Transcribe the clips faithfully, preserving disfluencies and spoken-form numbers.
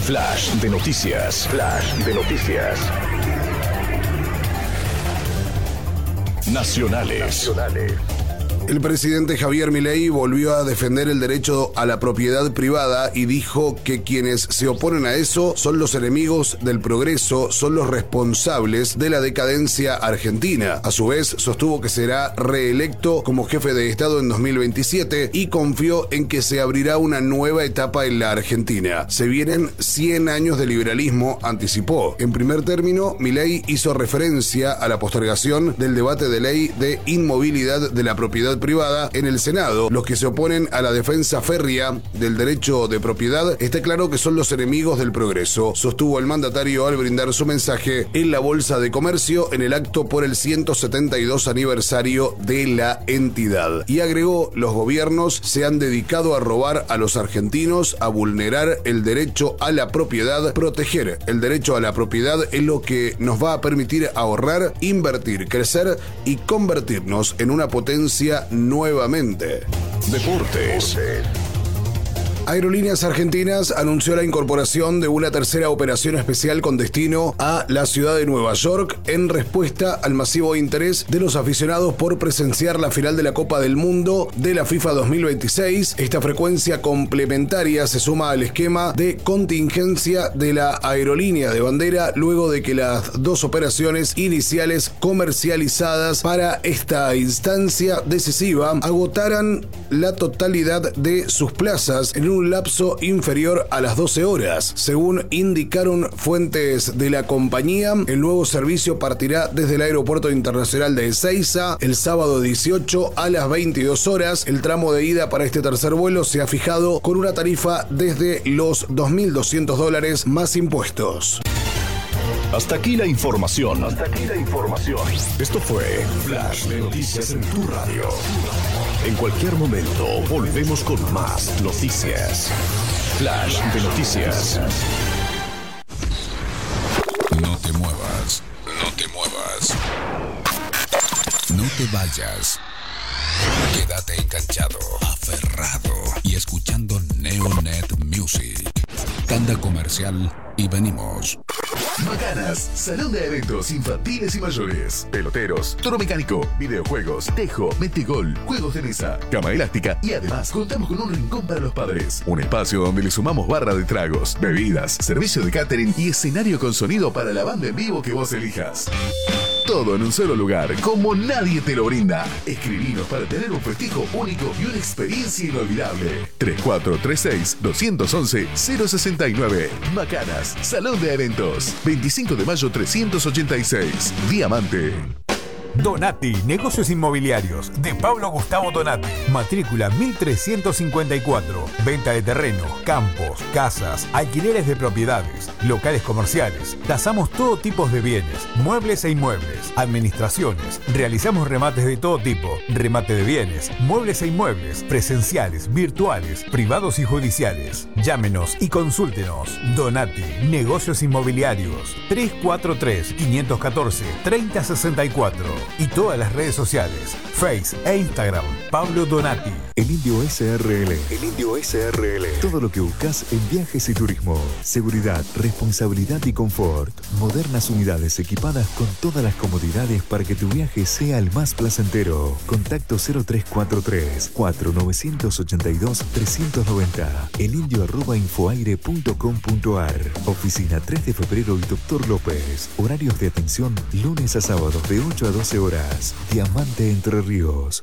Flash de noticias. Flash de noticias. Nacionales. Nacionales. El presidente Javier Milei volvió a defender el derecho a la propiedad privada y dijo que quienes se oponen a eso son los enemigos del progreso, son los responsables de la decadencia argentina. A su vez, sostuvo que será reelecto como jefe de Estado en dos mil veintisiete y confió en que se abrirá una nueva etapa en la Argentina. Se vienen cien años de liberalismo, anticipó. En primer término, Milei hizo referencia a la postergación del debate de ley de inmovilidad de la propiedad privada en el Senado. Los que se oponen a la defensa férrea del derecho de propiedad está claro que son los enemigos del progreso, sostuvo el mandatario al brindar su mensaje en la Bolsa de Comercio en el acto por el ciento setenta y dos aniversario de la entidad. Y agregó, los gobiernos se han dedicado a robar a los argentinos, a vulnerar el derecho a la propiedad. Proteger el derecho a la propiedad es lo que nos va a permitir ahorrar, invertir, crecer y convertirnos en una potencia nuevamente. Deportes. Aerolíneas Argentinas anunció la incorporación de una tercera operación especial con destino a la ciudad de Nueva York en respuesta al masivo interés de los aficionados por presenciar la final de la Copa del Mundo de la FIFA dos mil veintiséis. Esta frecuencia complementaria se suma al esquema de contingencia de la aerolínea de bandera luego de que las dos operaciones iniciales comercializadas para esta instancia decisiva agotaran la totalidad de sus plazas en un un lapso inferior a las doce horas. Según indicaron fuentes de la compañía, el nuevo servicio partirá desde el Aeropuerto Internacional de Ezeiza el sábado dieciocho a las veintidós horas. El tramo de ida para este tercer vuelo se ha fijado con una tarifa desde los dos mil doscientos dólares más impuestos. Hasta aquí la información. Hasta aquí la información. Esto fue Flash de Noticias en tu radio. En cualquier momento volvemos con más noticias. Flash de Noticias. No te muevas, no te muevas. No te vayas. Quédate enganchado, aferrado y escuchando Neonet Music. Tanda comercial y venimos. Macanas, salón de eventos infantiles y mayores, peloteros, toro mecánico, videojuegos, tejo, metegol, juegos de mesa, cama elástica y además contamos con un rincón para los padres. Un espacio donde le sumamos barra de tragos, bebidas, servicio de catering y escenario con sonido para la banda en vivo que vos elijas. Todo en un solo lugar, como nadie te lo brinda. Escribinos para tener un festejo único y una experiencia inolvidable. tres cuatro tres seis, dos uno uno, cero seis nueve. Macanas, Salón de Eventos. veinticinco de mayo trescientos ochenta y seis. Diamante. Donati, negocios inmobiliarios, de Pablo Gustavo Donati. Matrícula mil trescientos cincuenta y cuatro. Venta de terreno, campos, casas, alquileres de propiedades, locales comerciales. Tasamos todo tipo de bienes, muebles e inmuebles, administraciones. Realizamos remates de todo tipo, remate de bienes, muebles e inmuebles, presenciales, virtuales, privados y judiciales. Llámenos y consúltenos. Donati, negocios inmobiliarios. tres cuatro tres, cinco uno cuatro, tres cero seis cuatro. Y todas las redes sociales, Face e Instagram, Pablo Donati. El Indio S R L. El Indio S R L. Todo lo que buscas en viajes y turismo. Seguridad, responsabilidad y confort. Modernas unidades equipadas con todas las comodidades para que tu viaje sea el más placentero. Contacto cero tres cuatro tres, cuatro nueve ocho dos, tres nueve cero. elindio arroba infoaire punto com punto ar. Oficina tres de febrero y Doctor López. Horarios de atención lunes a sábados de ocho a doce horas. Diamante Entre Ríos.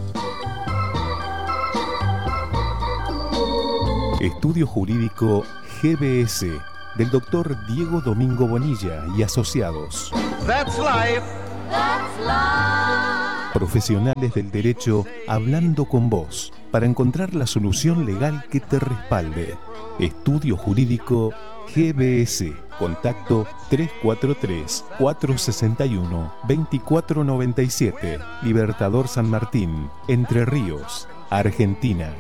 Estudio Jurídico G B S del doctor Diego Domingo Bonilla y asociados. That's life. That's life. Profesionales del derecho hablando con vos para encontrar la solución legal que te respalde. Estudio Jurídico G B S. Contacto tres cuatro tres, cuatro seis uno, dos cuatro nueve siete. Libertador San Martín, Entre Ríos, Argentina.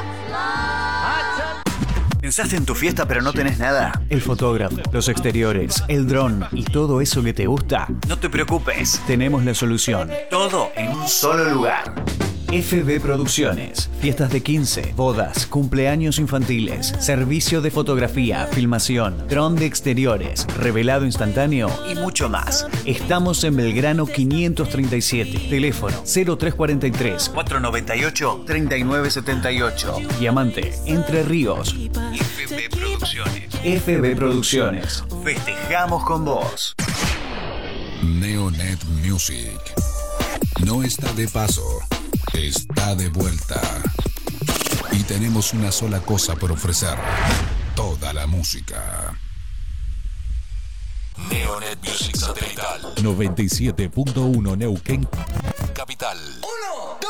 ¿Pensaste en tu fiesta pero no tenés nada? El fotógrafo, los exteriores, el dron y todo eso que te gusta. No te preocupes, tenemos la solución. Todo en un solo lugar. F B Producciones. Fiestas de quince, bodas, cumpleaños infantiles, servicio de fotografía, filmación, dron de exteriores, revelado instantáneo y mucho más. Estamos en Belgrano quinientos treinta y siete. Teléfono cero tres cuatro tres, cuatro nueve ocho, tres nueve siete ocho. Diamante, Entre Ríos. F B Producciones. F B Producciones. Festejamos con vos. Neonet Music. No está de paso, está de vuelta. Y tenemos una sola cosa por ofrecer: toda la música. Neonet Music Satelital noventa y siete punto uno Neuquén Capital.